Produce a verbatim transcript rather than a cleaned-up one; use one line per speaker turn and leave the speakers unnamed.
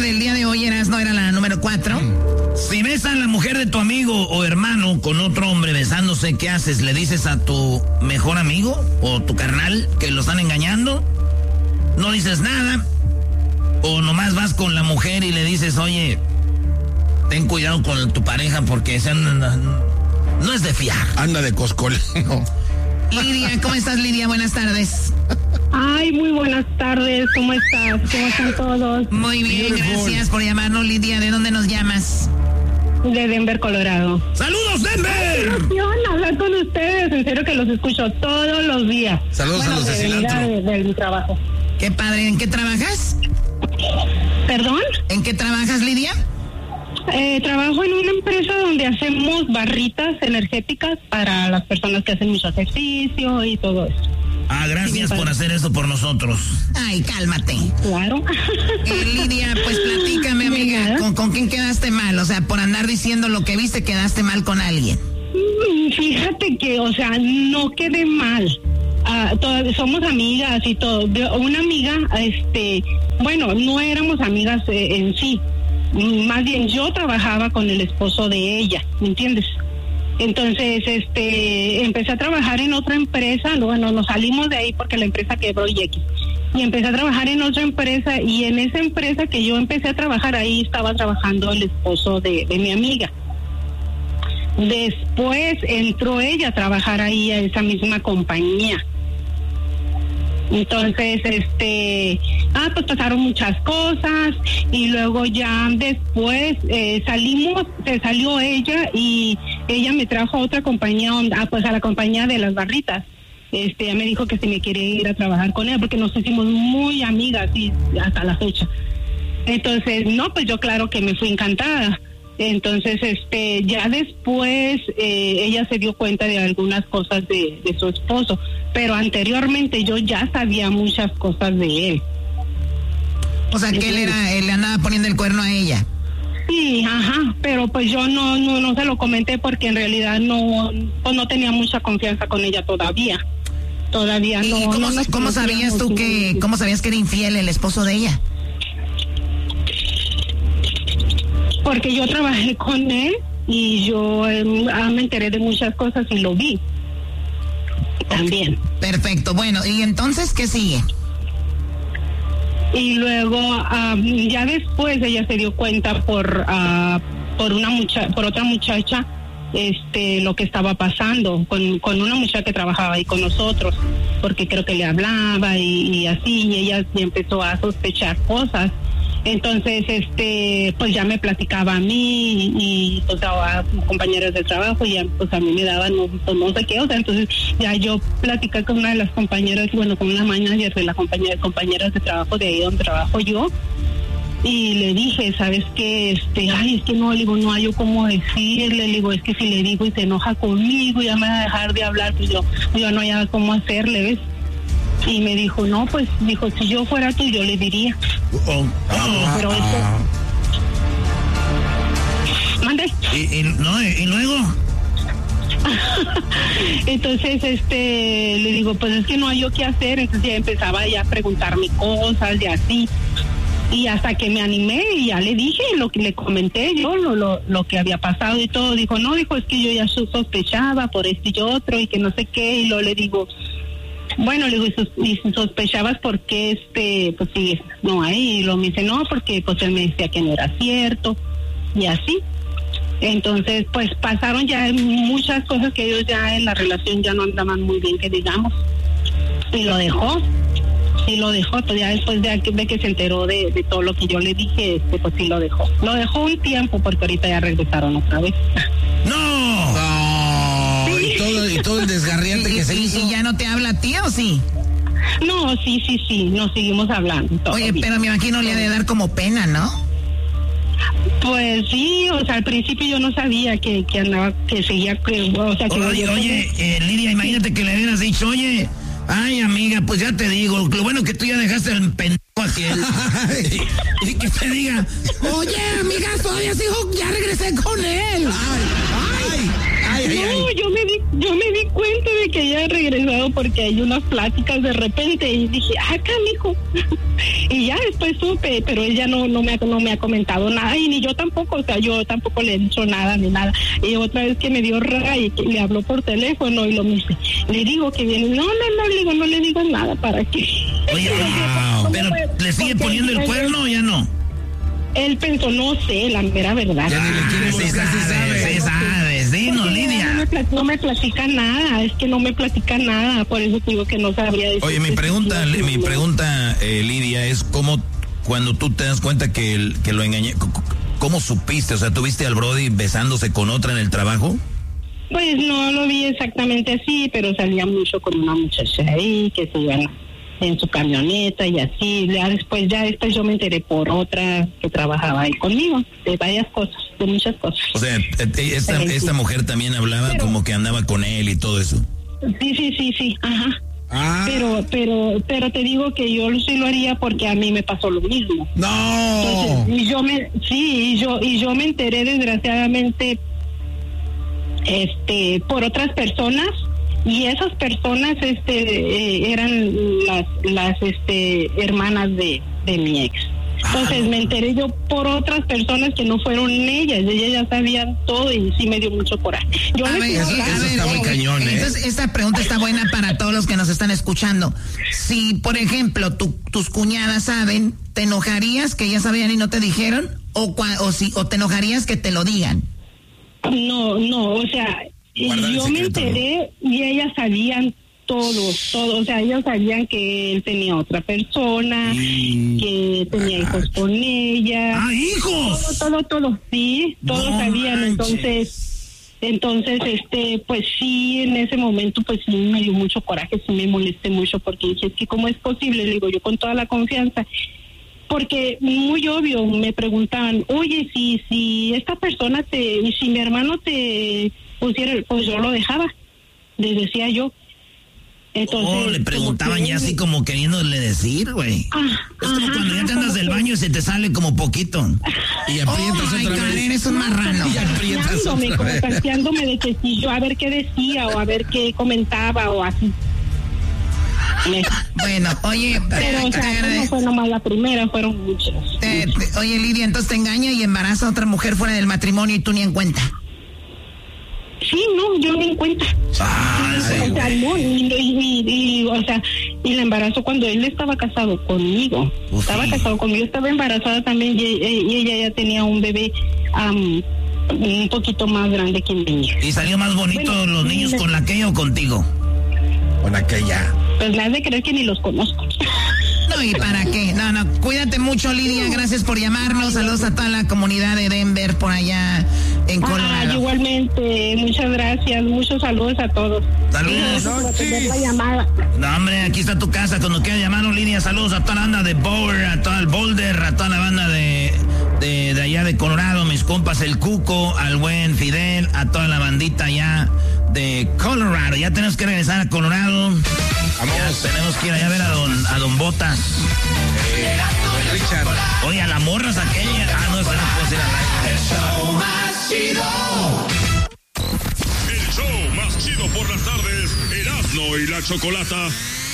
del día de hoy, Erasno, era la número cuatro.
Si ves a la mujer de tu amigo o hermano con otro hombre besándose, ¿qué haces? ¿Le dices a tu mejor amigo o tu carnal que lo están engañando? ¿No dices nada? ¿O nomás vas con la mujer y le dices, oye, ten cuidado con tu pareja porque esa no, no es de fiar?
Anda de coscoleo.
Lidia, ¿cómo estás, Lidia? Buenas tardes.
Ay, muy buenas tardes. ¿Cómo estás? ¿Cómo están todos?
Muy bien,
Beautiful.
Gracias por llamarnos, Lidia. ¿De dónde nos llamas?
De Denver, Colorado.
¡Saludos, Denver!
Emoción hablar con ustedes. En serio que los escucho todos los días.
Saludos
bueno,
a los de
de venir
cilantro.
de, de mi trabajo.
Qué padre. ¿En qué trabajas?
¿Perdón?
¿En qué trabajas, Lidia?
Eh, trabajo en una empresa donde hacemos barritas energéticas para las personas que hacen mucho ejercicio y todo eso.
Ah, gracias por hacer eso por nosotros.
Ay, cálmate.
Claro.
Eh, Lidia, pues platícame, amiga. ¿Con, ¿Con quién quedaste mal? O sea, por andar diciendo lo que viste, quedaste mal con alguien.
Mm, Fíjate que, o sea, no quedé mal. Ah, todas, somos amigas y todo. De- Una amiga, este, bueno, no éramos amigas eh, en sí. Mm, Más bien yo trabajaba con el esposo de ella, ¿me entiendes? Entonces, este, empecé a trabajar en otra empresa. Bueno, nos salimos de ahí porque la empresa quebró y X. Y empecé a trabajar en otra empresa y en esa empresa que yo empecé a trabajar ahí estaba trabajando el esposo de, de mi amiga. Después entró ella a trabajar ahí a esa misma compañía. Entonces, este, ah, pues pasaron muchas cosas y luego ya después eh, salimos, se salió ella y ella me trajo a otra compañía, donde- ah, pues a la compañía de las barritas. Este, ella me dijo que si me quería ir a trabajar con ella porque nos hicimos muy amigas y hasta la fecha. Entonces, no, pues yo claro que me fui encantada. Entonces, este, ya después eh, ella se dio cuenta de algunas cosas de, de su esposo, pero anteriormente yo ya sabía muchas cosas de él.
O sea, que él era, él le andaba poniendo el cuerno a ella.
Sí, ajá, pero pues yo no, no, no se lo comenté porque en realidad no, pues no tenía mucha confianza con ella todavía. Todavía
¿Y
no.
cómo,
no nos
cómo sabías tú que,
conocíamos.
cómo sabías que era infiel el esposo de ella?
Porque yo trabajé con él y yo eh, ah, me enteré de muchas cosas y lo vi también.
Perfecto, bueno, ¿y entonces qué sigue?
Y luego ah, ya después ella se dio cuenta por ah, por una mucha por otra muchacha este lo que estaba pasando con, con una muchacha que trabajaba ahí con nosotros, porque creo que le hablaba y, y así, y ella ya empezó a sospechar cosas. Entonces, este, pues ya me platicaba a mí y, y pues a compañeros de trabajo y ya, pues a mí me daban no, pues, no sé qué, o sea, entonces ya yo platicé con una de las compañeras, bueno, con una manager de la compañía de compañeras de trabajo de ahí donde trabajo yo, y le dije, ¿sabes qué? Este, ay, es que no, le digo, no hay yo cómo decirle, le digo, es que si le digo y se enoja conmigo, ya me va a dejar de hablar, pues yo, yo no hay cómo hacerle, ¿ves? Y me dijo, no, pues, dijo, si yo fuera tú, yo le diría.
Oh, oh.
Pero esto... ¿Mande?
¿Y, y, no, y luego?
Entonces, este, le digo, pues es que no hay yo qué hacer. Entonces ya empezaba ya a preguntarme cosas y así. Y hasta que me animé y ya le dije lo que le comenté yo, lo, lo, lo que había pasado y todo. Dijo, no, dijo, es que yo ya sospechaba por esto y otro y que no sé qué. Y luego le digo... Bueno, le digo, ¿y, sos, y sospechabas por qué este, pues sí, no hay? Y lo me dice, no, porque pues él me decía que no era cierto, y así. Entonces, pues pasaron ya muchas cosas que ellos ya en la relación ya no andaban muy bien, que digamos. Y lo dejó, y lo dejó, pues ya después de, de que se enteró de, de todo lo que yo le dije, este, pues sí lo dejó. Lo dejó un tiempo, porque ahorita ya regresaron otra vez.
¡No!
No, y todo, y todo el desgarriante
¿Y,
que se
y-
hizo.
y ya no te habla a ti o sí?
No, sí, sí, sí, nos seguimos hablando. todo
Oye,
bien.
pero me imagino le ha de dar como pena, ¿no?
Pues sí, o sea, al principio yo no sabía que, que andaba, que seguía, que, o sea, que...
Oye, oye, eh, Lidia, imagínate que le hubieras dicho, oye, ay, amiga, pues ya te digo, lo bueno que tú ya dejaste el pendejo aquel. y, y que te diga, oye, amiga, todavía sigo, ya regresé con él.
Ay, ay, ay, ay,
No,
ay.
yo me di, yo me di cuenta de que ella ha regresado porque hay unas pláticas de repente y dije, ah, canijo. Y y ya después supe, pero ella no no me ha, no me ha comentado nada y ni yo tampoco, o sea, yo tampoco le he dicho nada ni nada. Y otra vez que me dio rara y que le habló por teléfono y lo mismo. Le digo que viene, no, no, no, le digo, no le digo nada, ¿para qué?
Oye, wow. Pero ¿le sigue poniendo el cuerno o ya no?
Él pensó, no sé, la mera verdad.
Ya ni le quiere
Sí
buscar, sí sabe.
Sí sabes, dinos, Lidia.
No me, plat- no me platica nada, es que no me platica nada, por eso te digo que no sabría decir.
Oye, mi pregunta, mi pregunta, eh, Lidia, es cómo cuando tú te das cuenta que, el, que lo engañé, ¿cómo supiste? O sea, ¿tuviste al Brody besándose con otra en el trabajo?
Pues no lo vi exactamente así, pero salía mucho con una muchacha ahí, que se iban en su camioneta y así. Ya después, ya después yo me enteré por otra que trabajaba ahí conmigo, de varias cosas, de muchas cosas.
O sea, esta, esta mujer también hablaba pero, como que andaba con él y todo eso.
Sí, sí, sí, sí, ajá. Ah. Pero, pero, pero te digo que yo sí lo haría porque a mí me pasó lo mismo.
No.
Entonces, y yo me, sí, y yo, y yo me enteré desgraciadamente, este, por otras personas. Y esas personas este eh, eran las las este hermanas de, de mi ex. Entonces ah, me enteré yo por otras personas que no fueron ellas, ellas ya sabían todo y sí me dio mucho coraje. Yo
a ver, eso,
eso ver, está muy cañón, ¿eh?
Entonces esta pregunta está buena para todos los que nos están escuchando. Si, por ejemplo, tu, tus cuñadas saben, ¿te enojarías que ellas sabían y no te dijeron? ¿O, o, si, o te enojarías que te lo digan?
No, no, o sea... Y yo me enteré y ellas sabían todo, todo, o sea, ellos sabían que él tenía otra persona, y... que tenía hijos con ella.
¡Ah, hijos!
Todo, todo, todo, sí, todos no sabían, manches. entonces, entonces, este, pues sí, en ese momento, pues sí me dio mucho coraje, sí me molesté mucho, porque dije, es que cómo es posible, le digo yo con toda la confianza, porque muy obvio, me preguntaban, oye, si, si esta persona te, si mi hermano te... pusiera, pues yo lo dejaba, les decía yo. Entonces,
oh, le preguntaban que, ya así como queriéndole decir, güey. Ah, es como ajá, cuando ya te andas del baño y se te sale como poquito.
Y aprietas
oh,
otra
vez.
Eres
un marrano.
Y aprietas otra
como
vez.
tanteándome de que si yo a ver qué decía o a ver qué comentaba o así. Me...
Bueno, oye,
pero o sea, no fue nomás la primera, fueron muchas.
Te, te, oye, Lidia, entonces te engaña y embaraza a otra mujer fuera del matrimonio y tú ni en cuenta.
Sí, no, yo me di cuenta.
Ah, sí,
o sea, no, y, y, y, o sea, y la embarazó cuando él estaba casado conmigo. Uh, estaba sí. casado conmigo, estaba embarazada también y, y ella ya tenía un bebé um, un poquito más grande que el niño.
¿Y salió más bonito bueno, los niños me... con aquella o contigo?
Con aquella.
Pues me has de creer que ni los conozco.
No, ¿y para qué? No, no, cuídate mucho, Lidia, gracias por llamarnos, saludos a toda la comunidad de Denver por allá en Colorado.
Ah, igualmente, muchas gracias, muchos saludos a todos.
Saludos.
No, sí. la llamada.
No, hombre, aquí está tu casa, cuando quieras llamarnos, Lidia, saludos a toda la banda de Bower, a toda el Boulder, a toda la banda de, de, de allá de Colorado, mis compas, el Cuco, al buen Fidel, a toda la bandita allá de Colorado. Ya tenemos que regresar a Colorado. Vamos. Ya tenemos que ir allá a ver a don, a don Botas.
Eh, don Richard.
Oye, a la morras aquella. Ah, no, eso no puedo ir al aire.
El show más chido. El show más chido por las tardes. Erasmo y la Chocolata.